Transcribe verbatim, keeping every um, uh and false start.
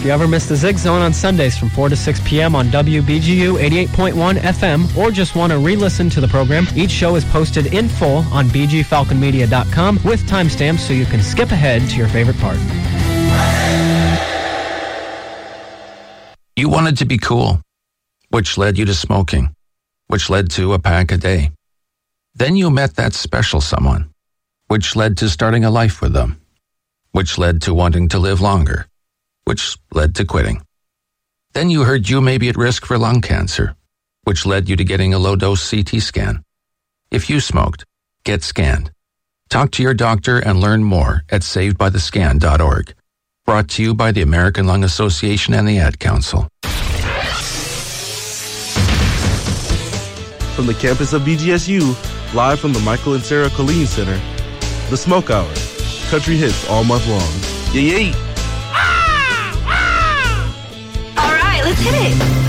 you ever miss the Zig Zone on Sundays from four to six p.m. on W B G U eighty-eight point one F M, or just want to re-listen to the program, each show is posted in full on b g falcon media dot com with timestamps so you can skip ahead to your favorite part. You wanted to be cool, which led you to smoking, which led to a pack a day. Then you met that special someone, which led to starting a life with them, which led to wanting to live longer, which led to quitting. Then you heard you may be at risk for lung cancer, which led you to getting a low-dose C T scan. If you smoked, get scanned. Talk to your doctor and learn more at saved by the scan dot org. Brought to you by the American Lung Association and the Ad Council. From the campus of B G S U, live from the Michael and Sarah Colleen Center, The Smoke Hour. Country hits all month long. Yay, yay! All right, let's hit it.